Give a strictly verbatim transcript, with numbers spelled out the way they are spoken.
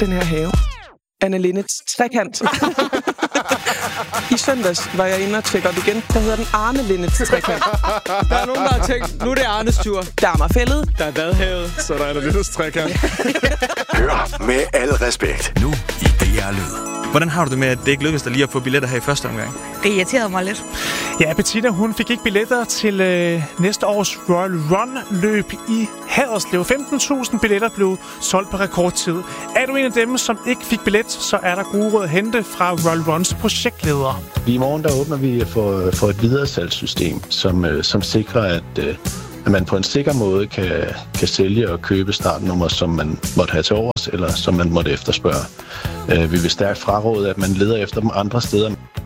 den her have. Anne Linnets trekant. I søndags var jeg inde og tjekke op igen. Der hedder den Arne Linnets trekant. Der er nogen, der har tænkt, nu er det Arnes tur. Der er Marfællet. Der er Vadehavet. Så der er Anne Linnets trekant. Hør med al respekt. Nu i D R Lyd. Hvordan har du det med, at det ikke lykkedes dig lige at få billetter her i første omgang? Det irriterede mig lidt. Ja, Bettina, hun fik ikke billetter til øh, næste års Royal Run-løb i Haderslev. femten tusind billetter blev solgt på rekordtid. Er du en af dem, som ikke fik billet, så er der gode råd at hente fra Royal Runs projektleder. I morgen der åbner vi for, for et videresalgssystem, som, øh, som sikrer, at, øh, at man på en sikker måde kan, kan sælge og købe startnummer, som man måtte have til overs, eller som man måtte efterspørge. Øh, vi vil stærkt fraråde, at man leder efter dem andre steder.